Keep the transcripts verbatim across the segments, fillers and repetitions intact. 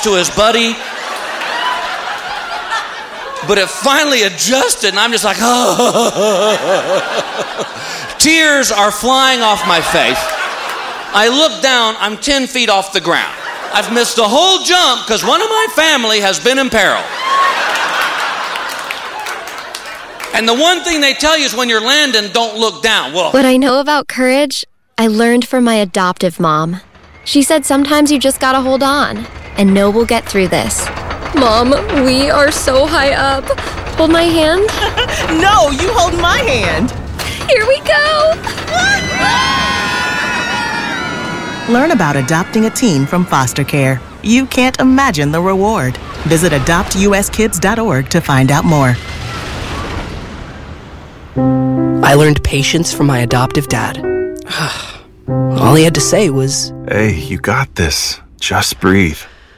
next to his buddy. But it finally adjusted, and I'm just like, oh. Tears are flying off my face. I look down, I'm ten feet off the ground. I've missed the whole jump because one of my family has been in peril. And the one thing they tell you is when you're landing, don't look down. Well, what I know about courage, I learned from my adoptive mom. She said sometimes you just gotta hold on and know we'll get through this. Mom, we are so high up. Hold my hand. No, you hold my hand. Here we go. Learn about adopting a teen from foster care. You can't imagine the reward. Visit adopt u s kids dot org to find out more. I learned patience from my adoptive dad. All he had to say was, "Hey, you got this. Just breathe."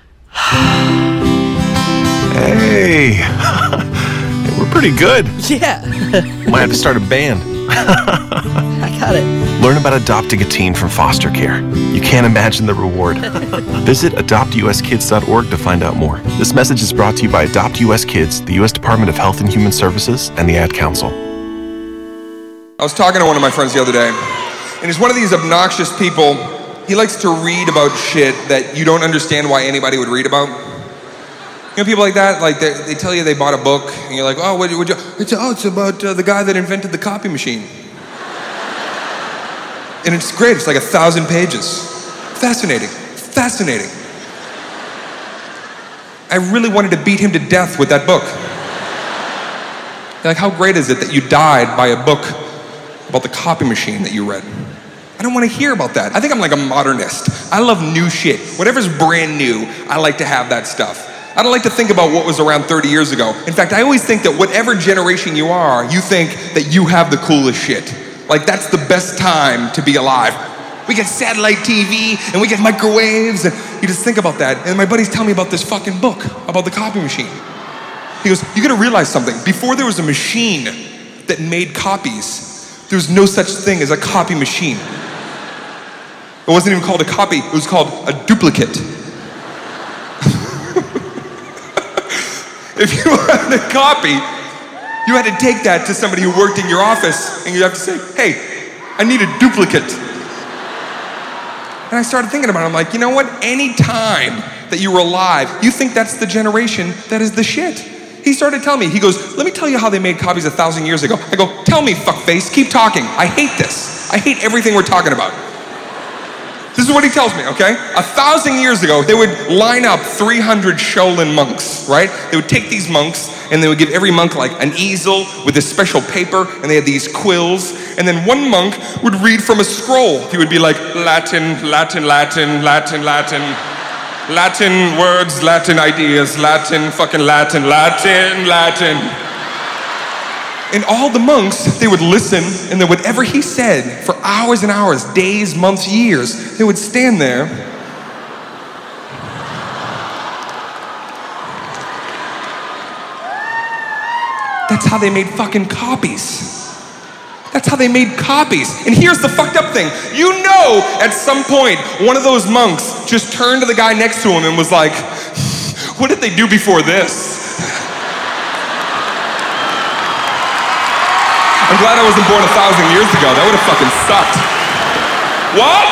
Hey, we're pretty good. Yeah. Might have to start a band. I got it. Learn about adopting a teen from foster care. You can't imagine the reward. Visit adopt u s kids dot org to find out more. This message is brought to you by Adopt U S Kids, the U S Department of Health and Human Services, and the Ad Council. I was talking to one of my friends the other day, and he's one of these obnoxious people. He likes to read about shit that you don't understand why anybody would read about. You know, people like that, like they, they tell you they bought a book, and you're like, oh, what would you? It's, oh, it's about uh, the guy that invented the copy machine. And it's great. It's like a thousand pages. Fascinating. Fascinating. I really wanted to beat him to death with that book. Like, how great is it that you died by a book about the copy machine that you read? I don't want to hear about that. I think I'm like a modernist. I love new shit. Whatever's brand new, I like to have that stuff. I don't like to think about what was around thirty years ago. In fact, I always think that whatever generation you are, you think that you have the coolest shit. Like, that's the best time to be alive. We get satellite T V, and we get microwaves, and you just think about that. And my buddy's telling me about this fucking book, about the copy machine. He goes, you gotta realize something. Before there was a machine that made copies, there was no such thing as a copy machine. It wasn't even called a copy, it was called a duplicate. If you wanted a copy, you had to take that to somebody who worked in your office, and you have to say, hey, I need a duplicate. And I started thinking about it, I'm like, you know what? Any time that you were alive, you think that's the generation that is the shit. He started telling me, he goes, let me tell you how they made copies a thousand years ago. I go, tell me, fuckface, keep talking. I hate this. I hate everything we're talking about. This is what he tells me, okay? A thousand years ago, they would line up three hundred Shaolin monks, right? They would take these monks, and they would give every monk like an easel with this special paper, and they had these quills, and then one monk would read from a scroll. He would be like, Latin, Latin, Latin, Latin, Latin, Latin words, Latin ideas, Latin, fucking Latin, Latin, Latin. And all the monks, they would listen, and then whatever he said for hours and hours, days, months, years, they would stand there. That's how they made fucking copies. That's how they made copies. And here's the fucked up thing. You know, at some point, one of those monks just turned to the guy next to him and was like, what did they do before this? I'm glad I wasn't born a thousand years ago. That would have fucking sucked. What?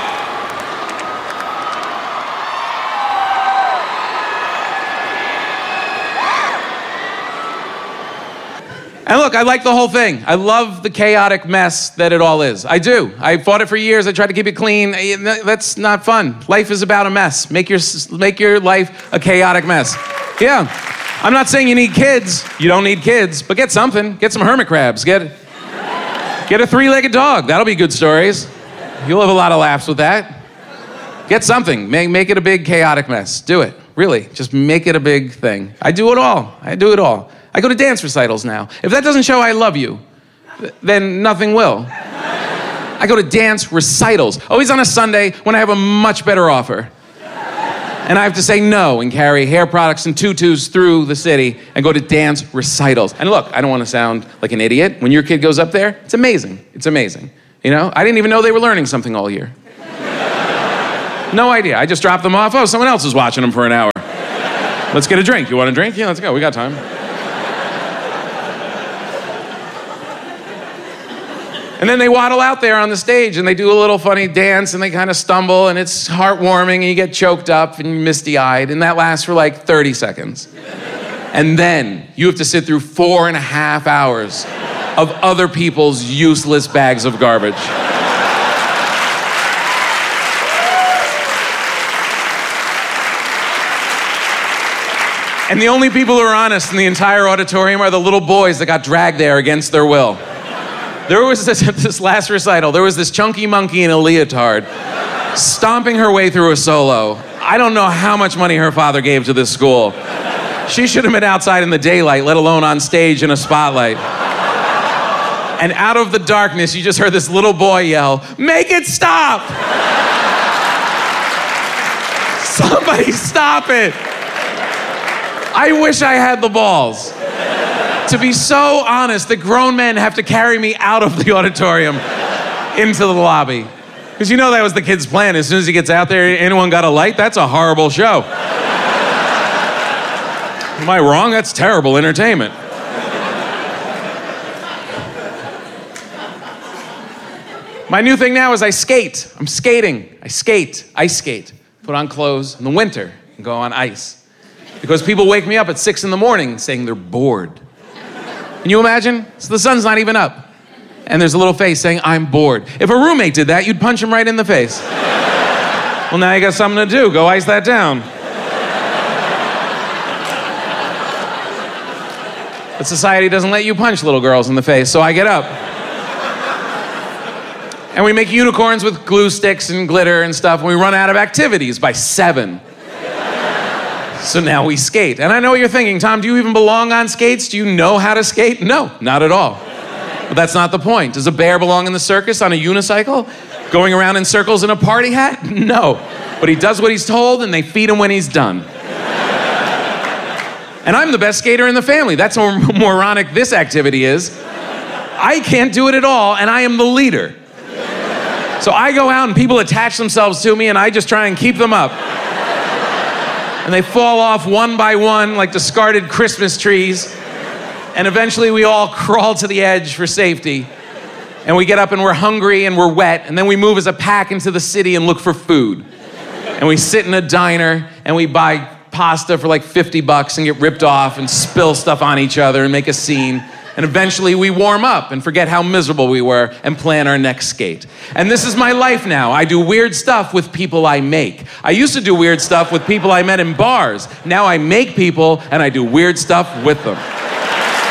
And look, I like the whole thing. I love the chaotic mess that it all is. I do. I fought it for years. I tried to keep it clean. That's not fun. Life is about a mess. Make your, make your life a chaotic mess. Yeah. I'm not saying you need kids. You don't need kids, but get something. Get some hermit crabs. Get, get a three-legged dog. That'll be good stories. You'll have a lot of laughs with that. Get something. Make, make it a big chaotic mess. Do it. Really. Just make it a big thing. I do it all. I do it all. I go to dance recitals now. If that doesn't show I love you, then nothing will. I go to dance recitals. Always on a Sunday when I have a much better offer. And I have to say no and carry hair products and tutus through the city and go to dance recitals. And look, I don't want to sound like an idiot. When your kid goes up there, it's amazing. It's amazing. You know, I didn't even know they were learning something all year. No idea. I just dropped them off. Oh, someone else is watching them for an hour. Let's get a drink. You want a drink? Yeah, let's go. We got time. And then they waddle out there on the stage and they do a little funny dance and they kind of stumble and it's heartwarming and you get choked up and you're misty-eyed and that lasts for like thirty seconds. And then you have to sit through four and a half hours of other people's useless bags of garbage. And the only people who are honest in the entire auditorium are the little boys that got dragged there against their will. There was this, at this last recital, there was this chunky monkey in a leotard stomping her way through a solo. I don't know how much money her father gave to this school. She should have been outside in the daylight, let alone on stage in a spotlight. And out of the darkness, you just heard this little boy yell, "Make it stop! Somebody stop it!" I wish I had the balls to be so honest that grown men have to carry me out of the auditorium into the lobby. Because you know that was the kid's plan. As soon as he gets out there, anyone got a light? That's a horrible show. Am I wrong? That's terrible entertainment. My new thing now is I skate. I'm skating. I skate. Ice skate. Put on clothes in the winter and go on ice. Because people wake me up at six in the morning saying they're bored. Can you imagine? So the sun's not even up. And there's a little face saying, "I'm bored." If a roommate did that, you'd punch him right in the face. Well, now you got something to do. Go ice that down. But society doesn't let you punch little girls in the face, so I get up. And we make unicorns with glue sticks and glitter and stuff, and we run out of activities by seven. So now we skate. And I know what you're thinking, Tom, do you even belong on skates? Do you know how to skate? No, not at all. But that's not the point. Does a bear belong in the circus on a unicycle? Going around in circles in a party hat? No. But he does what he's told and they feed him when he's done. And I'm the best skater in the family. That's how moronic this activity is. I can't do it at all and I am the leader. So I go out and people attach themselves to me and I just try and keep them up. And they fall off one by one like discarded Christmas trees. And eventually we all crawl to the edge for safety. And we get up and we're hungry and we're wet. And then we move as a pack into the city and look for food. And we sit in a diner and we buy pasta for like fifty bucks and get ripped off and spill stuff on each other and make a scene. And eventually we warm up and forget how miserable we were and plan our next skate. And this is my life now. I do weird stuff with people I make. I used to do weird stuff with people I met in bars. Now I make people and I do weird stuff with them.